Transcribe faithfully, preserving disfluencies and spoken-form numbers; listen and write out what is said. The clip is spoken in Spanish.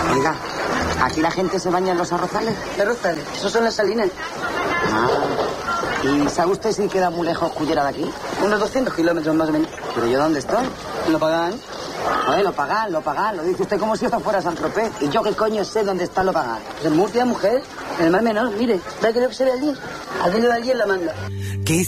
Oiga, ¿aquí la gente se baña en los arrozales? ¿Los arrozales? Esos son las salinas. Ah. ¿Y sabe usted si queda muy lejos Cullera de aquí? Unos doscientos kilómetros más o menos. ¿Pero yo dónde estoy? ¿Lo pagan? Oye, lo pagan, lo pagan. Lo dice usted como si esto fuera San Tropez. ¿Y yo qué coño sé dónde está lo pagan? Pues en Murcia, mujer. En el Mar Menor, mire. ¿Ve que lo que se ve allí? Allí lo de allí en la manga. ¿Qué